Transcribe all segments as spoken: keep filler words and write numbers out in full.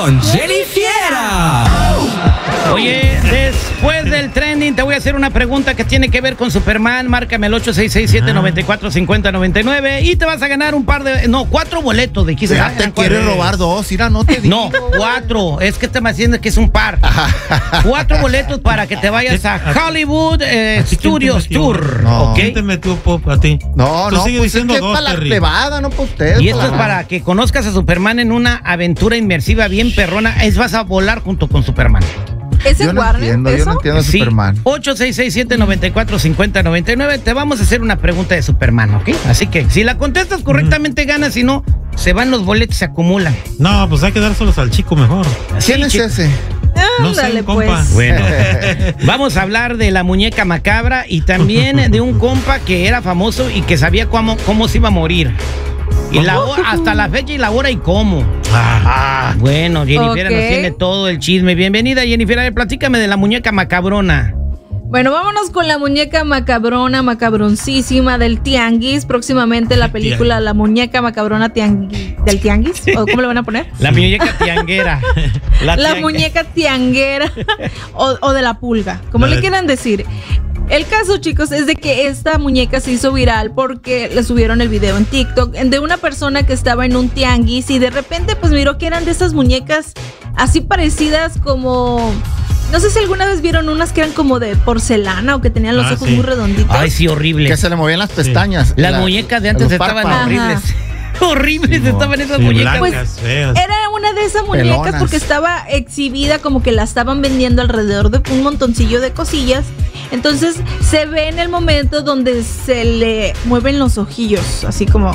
con Jenny Fiera. Oye, después del trending te voy a hacer una pregunta que tiene que ver con Superman. Márcame el ocho seis seis siete, nueve cuatro, cinco cero nueve nueve y te vas a ganar un par de, no, cuatro boletos de quince. Ya te quieres robar dos, Ira, no te digo. No, cuatro, es que te me haciendo que es un par. Cuatro boletos para que te vayas a Hollywood eh, Studios Tour. No. ¿Ok? ¿Quién te metió pop a ti? No, Tú no, sigues pues diciendo es que dos, es para la Terry. plebada, no para ustedes. Y esto es para que conozcas a Superman en una aventura inmersiva bien perrona. Es vas a volar junto con Superman. ¿Es Yo en no Warner entiendo, yo eso? no entiendo a Sí, Superman. ocho seis seis siete, nueve cuatro, cinco cero nueve nueve. Te vamos a hacer una pregunta de Superman, ¿ok? Así que si la contestas correctamente ganas, si no, se van los boletos, se acumulan. No, pues hay que dárselos al chico mejor. ¿Quién es chico. ese? No sé, Ándale, compa. pues. Bueno, vamos a hablar de la muñeca macabra y también de un compa que era famoso y que sabía cómo, cómo se iba a morir. Y la hora, hasta la fecha y la hora y cómo. Ah, Ah, bueno, Jennifer Ok. nos tiene todo el chisme. Bienvenida, Jennifer. A ver, platícame de la muñeca macabrona. Bueno, vámonos con la muñeca macabrona, macabroncísima del Tianguis. Próximamente la película La muñeca macabrona tiangui- del Tianguis. ¿O cómo le van a poner? La muñeca tianguera. La, tiangue- muñeca tianguera o, o de la pulga, como La le de- quieran decir. El caso, chicos, es de que esta muñeca se hizo viral porque le subieron el video en TikTok de una persona que estaba en un tianguis y de repente pues miró que eran de esas muñecas así parecidas como... No sé si alguna vez vieron unas que eran como de porcelana o que tenían los Ah, ojos sí. muy redonditos. Ay, sí, horrible. Que se le movían las pestañas. Las La- muñecas de antes los estaban párpados. horribles. horribles No. estaban esas sí, muñecas. blancas, feas. Era una de esas muñecas Pelonas. porque estaba exhibida como que la estaban vendiendo alrededor de un montoncillo de cosillas. Entonces se ve en el momento donde se le mueven los ojillos, así como...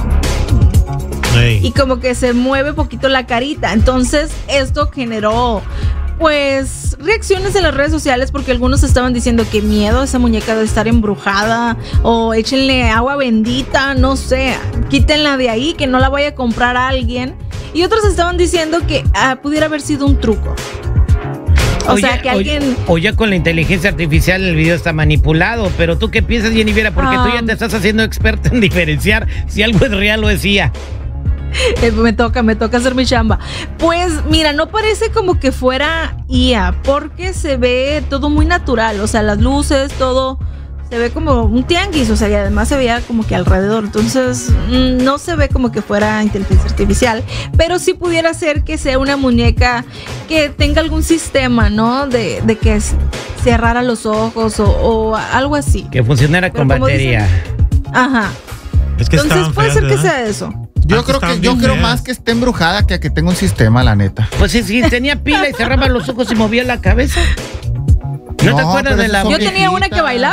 Ey. Y como que se mueve poquito la carita. Entonces esto generó pues reacciones en las redes sociales porque algunos estaban diciendo que miedo, esa muñeca de estar embrujada o échenle agua bendita, no sé, quítenla de ahí, que no la vaya a comprar a alguien. Y otros estaban diciendo que ah, pudiera haber sido un truco. O Oye, sea, que oye, alguien... O ya con la inteligencia artificial el video está manipulado. Pero tú qué piensas, Jennifer, porque tú ya Ah. te estás haciendo experta en diferenciar si algo es real o es I A. Eh, me toca, me toca hacer mi chamba. Pues mira, no parece como que fuera I A, porque se ve todo muy natural, o sea, las luces, todo se ve como un tianguis, o sea, y además se veía como que alrededor, entonces mm, no se ve como que fuera inteligencia artificial, pero sí pudiera ser que sea una muñeca que tenga algún sistema, ¿no? De, de que s- cerrara los ojos o, o algo así. Que funcionara con Pero como batería. Ajá. Es que Entonces estaban puede feas, ser que ¿verdad? sea eso. Yo Antes creo que estaban yo bien creo feas. más que esté embrujada que a que tenga un sistema, la neta. Pues si, si tenía pila y cerraba los ojos y movía la cabeza. ¿No, No, te acuerdas pero de esas la son Yo tenía una que viejitas. bailaba.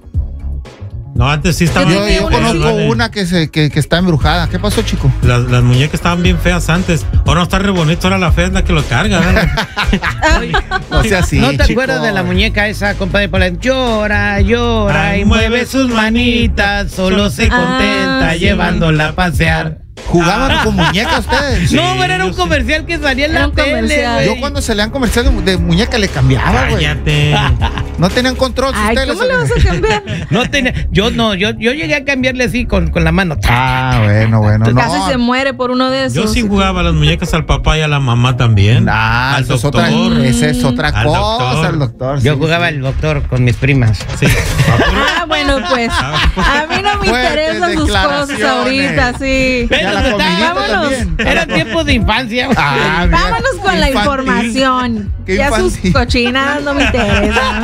No, antes sí estaban Yo Yo, tenía yo una conozco así. una que, se, que, que está embrujada. ¿Qué pasó, chico? Las, las muñecas estaban bien feas antes. Ahora no está re bonito, ahora la fea es la que lo carga. ¿verdad? No sea así, ¿No te chico. acuerdas de la muñeca esa, compadre? Por la- Llora, llora Ay, y mueve sus manitas. Solo se Ah, contenta sí. llevándola a pasear. ¿Jugaban con muñecas ustedes? Sí, no, pero era yo un sí. comercial que salía en Era la un tele, comercial. güey. Yo cuando se le dan comercial de, de muñeca le cambiaba, güey. Cállate. No tenían control. si Ay, ustedes ¿cómo les- le vas a cambiar? No tenía, yo no, yo, yo llegué a cambiarle así con, con la mano. Ah, bueno, bueno. Casi No, se muere por uno de esos. Yo sí jugaba a las muñecas al papá y a la mamá también. Ah, al esa es doctor. otra, esa es otra Al cosa, doctor. el doctor. Yo sí, jugaba sí. al doctor con mis primas. Sí. Ah, bueno, pues. A mí no me Fuertes interesan sus cosas declaraciones. ahorita, sí. Y a la Pero comidita vámonos. también. Eran tiempos de infancia. güey. Ah, mira. Vámonos con la Infantil. información. Qué Ya sus infantil. cochinadas no me interesan.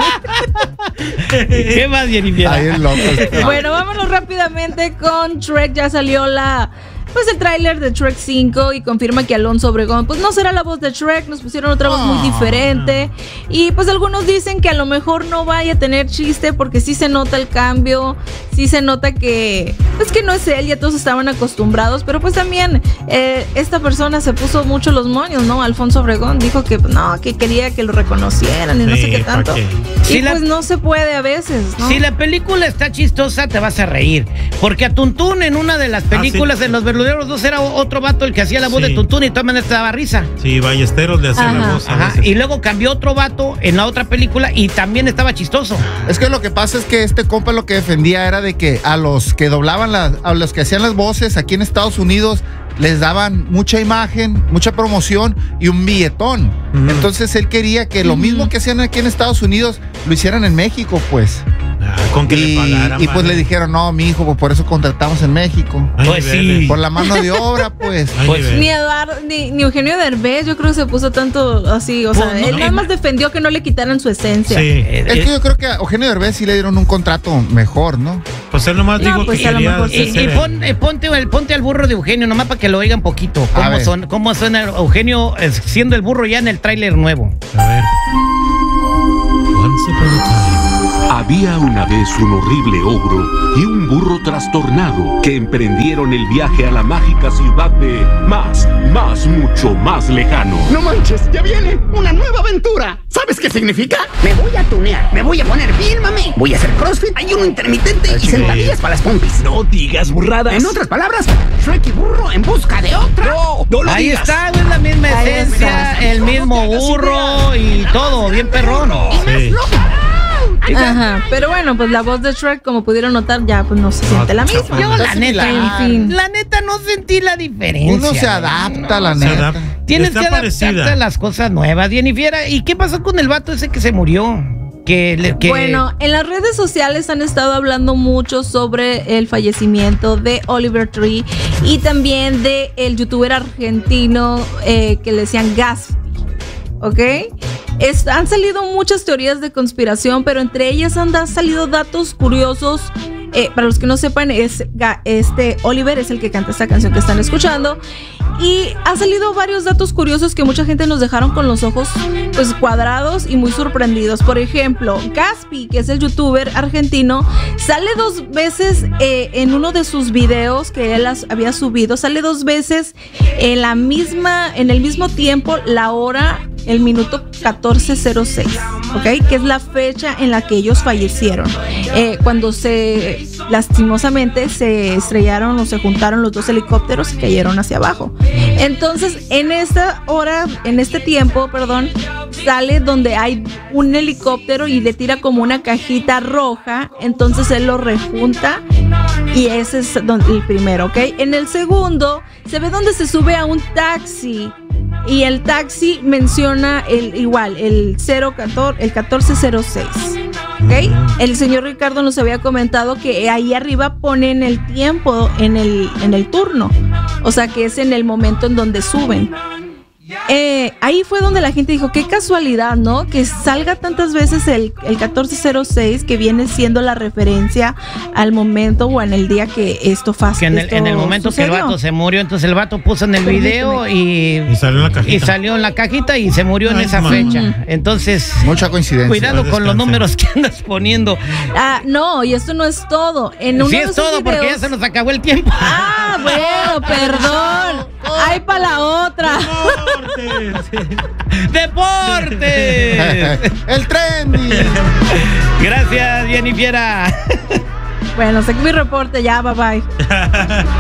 ¿Qué más, Jennifer? Ay, es loco. este. Bueno, vámonos rápidamente con Shrek. Ya salió la... Pues el tráiler de Shrek cinco y confirma que Alonso Obregón pues no será la voz de Shrek, nos pusieron otra voz muy Oh. diferente y pues algunos dicen que a lo mejor no vaya a tener chiste porque sí se nota el cambio, sí se nota que pues que no es él, ya todos estaban acostumbrados, pero pues también eh, esta persona se puso mucho los moños, ¿no? Alfonso Obregón dijo que pues, no, que quería que lo reconocieran y no Sí, sé qué ¿pa' tanto. qué? Y Sí, la- pues no se puede a veces, ¿no? Si la película está chistosa, te vas a reír. Porque a Tuntún en una de las películas, sí. en Los Verduleros dos, era otro vato el que hacía la voz Sí. de Tuntún y de todas maneras te daba risa. Sí, Ballesteros le hacía la Ajá. voz a Ajá. veces. Y luego cambió otro vato en la otra película y también estaba chistoso. Es que lo que pasa es que este compa lo que defendía era de de que a los que doblaban las, a los que hacían las voces aquí en Estados Unidos les daban mucha imagen, mucha promoción y un billetón. Ujú. Entonces él quería que lo Ujú. mismo que hacían aquí en Estados Unidos lo hicieran en México, pues. Ah, con que Y, le pagaran. y pues vale. le dijeron, no, mi hijo, pues por eso contratamos en México. Hay Pues niveles. sí. Por la mano de obra, pues. Hay Pues, niveles. Ni Eduardo, ni, ni Eugenio Derbez, yo creo que se puso tanto así, o sea, Pues no, él nada no, más defendió que no le quitaran su esencia. Sí. Eh, Es eh, que yo creo que a Eugenio Derbez sí le dieron un contrato mejor, ¿no? Pues él nomás No, dijo pues que a lo quería mejor sí. Y, ser y el- pon- eh, ponte, el- ponte al burro de Eugenio, nomás para que lo oigan poquito. A ¿Cómo, ver. son, cómo suena Eugenio eh, siendo el burro ya en el tráiler nuevo? A ver. Once upon a time. Había una vez un horrible ogro y un burro trastornado que emprendieron el viaje a la mágica ciudad de más, más, mucho más lejano. No manches, ya viene una nueva aventura. ¿Sabes qué significa? Me voy a tunear, me voy a poner bien, mami. Voy a hacer crossfit, ayuno intermitente y sentadillas para las pompis. No digas burradas. En otras palabras, Shrek y burro en busca de otra. No, no lo Ahí digas. está, güey, la misma Ahí esencia, está. el mismo burro y todo, bien perrón. Sí. Ajá, pero bueno, pues la voz de Shrek, como pudieron notar, ya pues no se siente la misma. Yo, la Está neta, similar. En fin. la neta no sentí la diferencia. Uno se güey. adapta, la Se neta. adapta. Tienes Está que adaptarte parecida. a las cosas nuevas, Jennifer. ¿Y qué pasó con el vato ese que se murió? Que, le- que Bueno, en las redes sociales han estado hablando mucho sobre el fallecimiento de Oliver Tree y también de el youtuber argentino eh, que le decían Gaspi, ¿ok? Es- han salido muchas teorías de conspiración, pero entre ellas han da- salido datos curiosos. Eh, para los que no sepan, es Ga- este Oliver es el que canta esta canción que están escuchando. Y han salido varios datos curiosos que mucha gente nos dejaron con los ojos pues cuadrados y muy sorprendidos. Por ejemplo, Gaspi, que es el youtuber argentino, sale dos veces eh, en uno de sus videos que él has- había subido, sale dos veces en la misma, en el mismo tiempo, la hora, el minuto catorce cero seis, ¿ok? Que es la fecha en la que ellos fallecieron. Eh, cuando se, lastimosamente, se estrellaron o se juntaron los dos helicópteros y cayeron hacia abajo. Entonces, en esta hora, en este tiempo, perdón, sale donde hay un helicóptero y le tira como una cajita roja, entonces él lo rejunta y ese es don- el primero, ¿ok? En el segundo, se ve donde se sube a un taxi. Y el taxi menciona el igual, el cero catorce, el catorce cero seis. ¿Ok? El señor Ricardo nos había comentado que ahí arriba ponen el tiempo en el, en el turno. O sea que es en el momento en donde suben. Eh, ahí fue donde la gente dijo, qué casualidad, ¿no? Que salga tantas veces el, el catorce cero seis, que viene siendo la referencia al momento o en el día que esto fue. que en el, en el momento que el vato se murió, entonces el vato puso en el video y, Y salió en la cajita. y salió en la cajita y se murió en Ay, esa man. fecha. Entonces, Mucha coincidencia. cuidado Paz con los descanse. números que andas poniendo. Ah, no, y esto no es todo. En uno Sí de es esos todo, porque ya videos- se nos acabó el tiempo. Ah, bueno, perdón. Ay, para la otra. ¡Deportes! El trending. Gracias, Jennifer. Bueno, sé que mi reporte ya, bye bye.